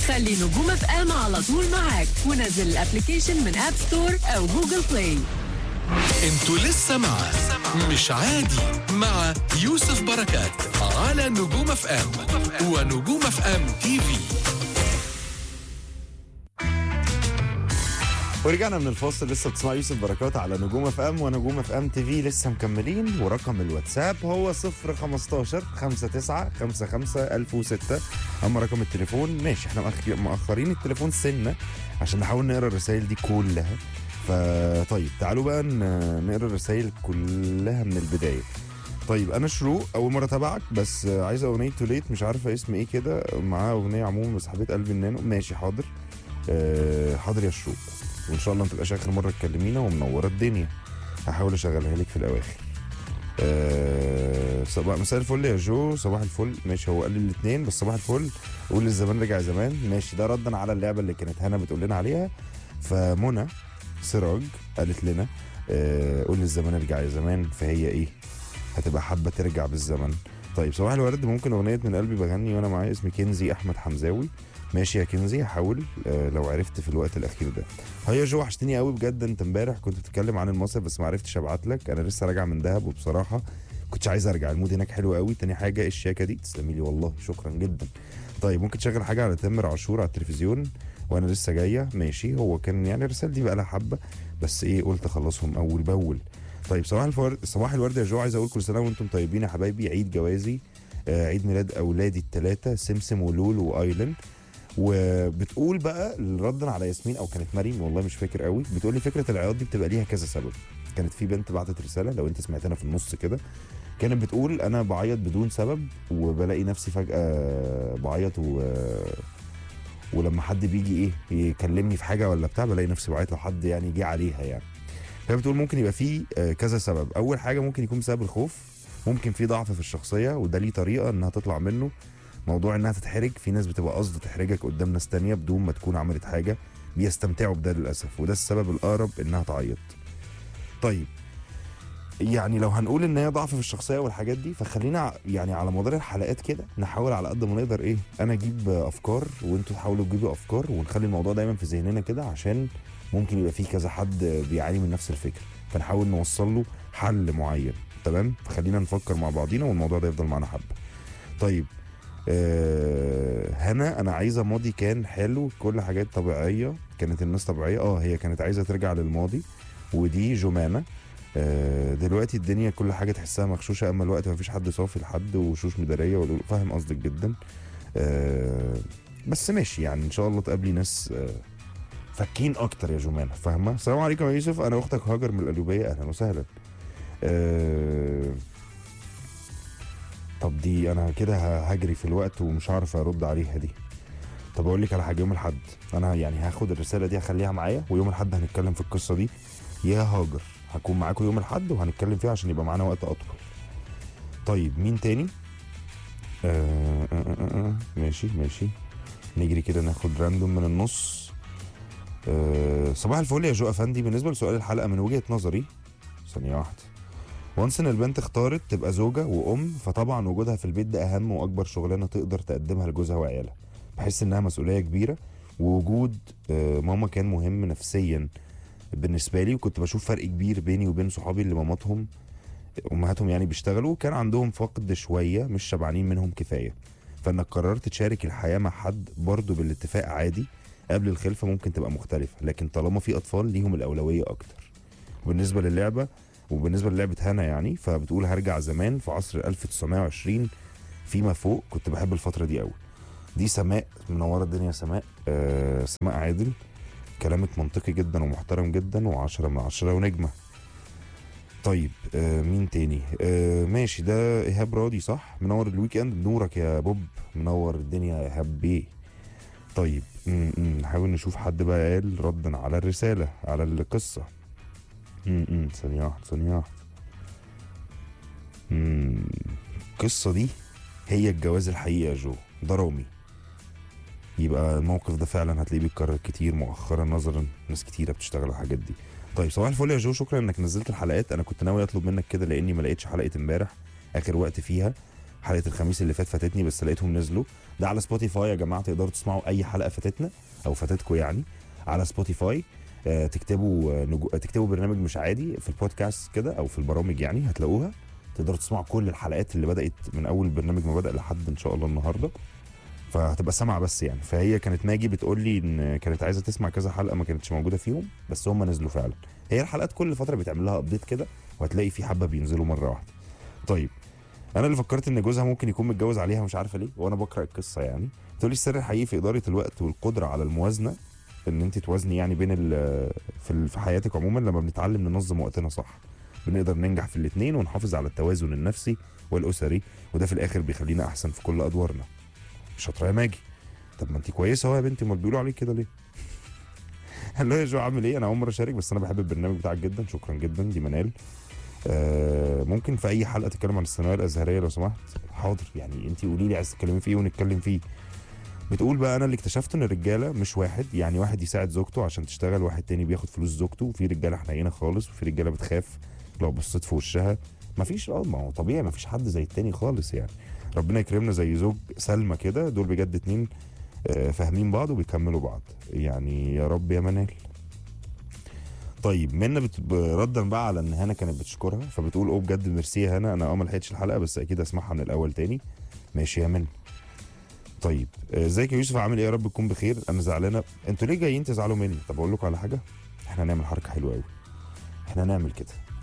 خلي نجوم اف ام على طول معاك، ونزل الابليكيشن من اب ستور او جوجل بلاي. انتوا لسه مع مش عادي مع يوسف بركات على نجوم اف ام ونجوم اف ام تي في. ورجعنا من الفاصل، لسه بتسمع يوسف بركات على نجوم اف ام ونجوم اف ام تي في، لسه مكملين. ورقم الواتساب هو 015 59 55 1006. اما رقم التليفون ماشي، احنا مأخرين التليفون سنة عشان نحاول نقرا الرسائل دي كلها. فطيب تعالوا بقى نقرا الرسائل كلها من البداية. طيب انا شروق، اول مره تابعك، بس عايزه اغنيه توليت، مش عارفه اسم ايه كده، معاها اغنيه عموما بس حبيت قلبي النانو. ماشي حاضر. حاضر يا شروق، وان شاء الله ما تبقاش اخر مره تكلمينا ومنوره الدنيا. هحاول اشغلها لك في الاواخر. صباح مساء الفل يا جو، صباح الفل. ماشي، هو قال لي الاثنين بس صباح الفل. قول للزمان رجع زمان. ماشي، ده ردا على اللعبه اللي كانت هنا بتقول لنا عليها. فمنى سراج قالت لنا قول للزمان رجع يا زمان، فهي ايه هتبقى حابه ترجع بالزمن. طيب صباح الورد، ممكن اغنيه من قلبي بغني وانا معايا اسمي كنزي احمد حمزاوي. ماشي يا كنزي، هحاول لو عرفت في الوقت الاخير ده. هيا جو، وحشتني قوي بجد. انت امبارح كنت بتتكلم عن المصيف بس ما عرفتش ابعت لك، انا لسه راجع من دهب وبصراحه كنتش عايز ارجع، المود هناك حلو قوي. تاني حاجه الشياكه دي، تسلمي لي والله، شكرا جدا. طيب ممكن تشغل حاجه على تامر عاشور على التلفزيون وانا لسه جايه. ماشي، هو كان يعني الرساله دي بقى لها حبه بس ايه، قلت اخلصهم اول باول. طيب صباح الورد يا جو، عايز اقول كل سنه وانتم طيبين يا حبايبي، عيد جوازي، عيد ميلاد اولادي الثلاثه سمسم ولول وايلن. وبتقول بقى ردا على ياسمين او كانت مريم، والله مش فاكر قوي، بتقول لي فكره العياط دي بتبقى ليها كذا سبب. كانت في بنت بعتت رساله لو انت سمعتنا في النص كده، كانت بتقول انا بعيط بدون سبب وبلاقي نفسي فجاه بعيط ولما حد بيجي ايه يكلمني في حاجه ولا بتاع بلاقي نفسي بعيط لو حد يعني جه عليها يعني. فهي بتقول ممكن يبقى فيه كذا سبب. اول حاجه ممكن يكون بسبب الخوف، ممكن في ضعف في الشخصيه وده ليه طريقه انها تطلع منه. موضوع انها تتحرج، في ناس بتبقى قصد تحرجك قدام ناس تانية بدون ما تكون عملت حاجه، بيستمتعوا بده للاسف، وده السبب الاقرب انها تعيط. طيب يعني لو هنقول ان هي ضعف في الشخصيه والحاجات دي، فخلينا يعني على مدار الحلقات كده نحاول على قد ما نقدر ايه، انا اجيب افكار وانتوا تحاولوا تجيبوا افكار، ونخلي الموضوع دايما في ذهننا كده، عشان ممكن يبقى في كذا حد بيعاني من نفس الفكره، فنحاول نوصل له حل معين. تمام، فخلينا نفكر مع بعضينا والموضوع ده يفضل معانا حبه. طيب هنا انا عايزه ماضي كان حلو، كل حاجات طبيعيه، كانت الناس طبيعيه. هي كانت عايزه ترجع للماضي، ودي جمانه. دلوقتي الدنيا كل حاجه تحسها مغشوشه، اما الوقت مفيش حد صافي لحد وشوش مداريه. فاهم قصدك جدا. بس ماشي يعني، ان شاء الله تقابلي ناس فكين اكتر يا جمانه، فاهمه. السلام عليكم يا يوسف، انا اختك هاجر من القليوبيه، اهلا وسهلا. طب دي انا كده هجري في الوقت ومش عارف ارد عليها دي. طب اقول لك على حاجه، يوم الاحد انا يعني هاخد الرساله دي هخليها معايا، ويوم الاحد هنتكلم في القصه دي يا هاجر، هكون معاكم يوم الاحد وهنتكلم فيها عشان يبقى معانا وقت اطول. طيب مين تاني؟ ماشي نجري كده ناخد راندوم من النص. صباح الفل يا جو افندي، بالنسبه لسؤال الحلقه من وجهه نظري، ثانيه واحده، وانس ان البنت اختارت تبقى زوجه وام، فطبعا وجودها في البيت ده اهم واكبر شغلانه تقدر تقدمها لجوزها وعيالها. بحس انها مسؤوليه كبيره، ووجود ماما كان مهم نفسيا بالنسبه لي، وكنت بشوف فرق كبير بيني وبين صحابي اللي امهاتهم يعني بيشتغلوا، كان عندهم فقد شويه، مش شبعانين منهم كفايه. فانك قررت تشارك الحياه مع حد برضه بالاتفاق عادي، قبل الخلفه ممكن تبقى مختلفه، لكن طالما في اطفال ليهم الاولويه اكتر. وبالنسبه للعبه هنا يعني، فبتقول هرجع زمان في عصر 1920 فيما فوق، كنت بحب الفتره دي قوي. دي سماء، منوره الدنيا سماء. سماء عادل، كلامك منطقي جدا ومحترم جدا، و10 من 10 ونجمه. طيب مين تاني؟ ماشي، ده ايهاب راضي صح، منور الويك اند، بنورك يا بوب، منور الدنيا يا ايهاب بيه. طيب نحاول نشوف حد بقى قال ردا على الرساله على القصه. ثانيه واحده. القصه دي هي الجواز الحقيقي يا جو، ده رامي. يبقى الموقف ده فعلا هتلاقيه بيتكرر كتير مؤخرا، نظرا ناس كتيره بتشتغل الحاجات دي. طيب صباح الفل يا جو، شكرا انك نزلت الحلقات، انا كنت ناوي اطلب منك كده لاني ما لقيتش حلقه امبارح اخر وقت فيها. حلقه الخميس اللي فاتتني بس لقيتهم نزلوا. ده على سبوتيفاي يا جماعه، تقدروا تسمعوا اي حلقه فاتتنا او فاتتكم يعني على سبوتيفاي. تكتبوا برنامج مش عادي في البودكاست كده او في البرامج يعني هتلاقوها. تقدروا تسمعوا كل الحلقات اللي بدات من اول البرنامج ما بدا لحد ان شاء الله النهارده، فهتبقى سامعه بس يعني. فهي كانت ماجي بتقول لي ان كانت عايزه تسمع كذا حلقه ما كانتش موجوده فيهم، بس هم نزلوا فعلا. هي الحلقات كل فتره بيتعمل لها ابديت كده، وهتلاقي في حبه بينزلوا مره واحده. طيب انا اللي فكرت ان جوزها ممكن يكون متجوز عليها مش عارفه ليه، وانا بقرا القصه يعني. تقول لي السر الحقيقي في اداره الوقت والقدره على الموازنه، ان انت توازني يعني بين في حياتك عموما. لما بنتعلم ننظم وقتنا صح بنقدر ننجح في الاثنين ونحافظ على التوازن النفسي والاسري، وده في الاخر بيخلينا احسن في كل ادوارنا. شاطره يا ماجي. طب ما انت كويسه اهو يا بنتي، امال بيقولوا عليك كده ليه؟ قال له يا جو عامل ايه؟ انا اول مره اشارك بس انا بحب البرنامج بتاعك جدا. شكرا جدا. دي منال. ممكن في اي حلقه تتكلم عن الثانويه الازهريه لو سمحت؟ حاضر يعني، انت قولي لي عايز تتكلمي في ايه ونتكلم فيه. بتقول بقى انا اللي اكتشفت ان الرجاله مش واحد، يعني واحد يساعد زوجته عشان تشتغل، واحد تاني بياخد فلوس زوجته، وفي رجاله حنينه خالص وفي رجاله بتخاف لو بصيت في وشها. مفيش ما هو طبيعي مفيش حد زي التاني خالص يعني. ربنا يكرمنا زي زوج سلمى كده، دول بجد اتنين فاهمين بعض وبيكملوا بعض يعني، يا رب يا منال. طيب منى ردا بقى على ان هنا كانت بتشكرها، فبتقول بجد ميرسي يا هنا، انا ما لحقتش الحلقه بس اكيد اسمعها من الاول تاني. ماشي يا منى. طيب ازيك يا يوسف عامل ايه؟ يا رب تكون بخير. انا زعلانه. انتوا ليه جايين تزعلوا مني؟ طب اقول لكم على حاجه، احنا هنعمل حركه حلوه قوي. احنا هنعمل كده،